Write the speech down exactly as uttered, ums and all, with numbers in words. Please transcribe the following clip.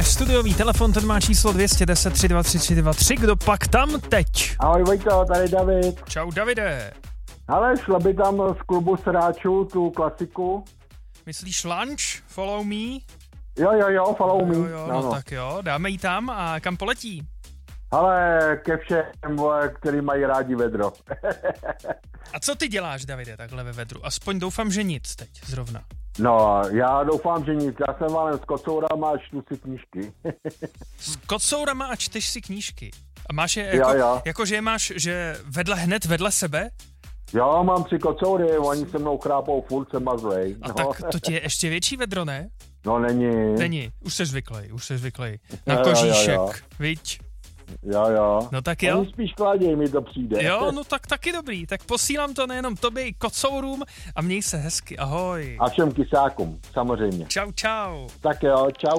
studiový telefon, ten má číslo dvě jedna nula tři dva tři tři dva tři. Kdo pak tam teď? Ahoj Vojto, tady David. Čau Davide. Ale šla by tam z klubu sráčů tu klasiku. Myslíš lunch? Follow me? Jo, jo, jo, follow me. Jo, jo, no, no tak jo, dáme jí tam a kam poletí? Ale ke všem, vole, který mají rádi vedro. A co ty děláš, Davide, takhle ve vedru? Aspoň doufám, že nic teď zrovna. No, já doufám, že nic. Já jsem válem s kocourama a čtu si knížky. S kocourama a čteš si knížky. A máš je jako, jo, jo. jako že je máš že vedle, hned vedle sebe? Jo, mám tři kocoury, oni se mnou chrápou, furt se mazlej. A No. tak to ti je ještě větší vedro, ne? No není. Není, už jsi zvyklý, už jsi zvyklý. Na Jo, jo, kožíšek, jo. viď? Jo, jo. No tak jo. Oni spíš kladěj, mi to přijde. Jo, no tak taky dobrý. Tak posílám to nejenom tobě, i kocourům a měj se hezky, ahoj. A všem kysákům, samozřejmě. Čau, čau. Tak jo, čau.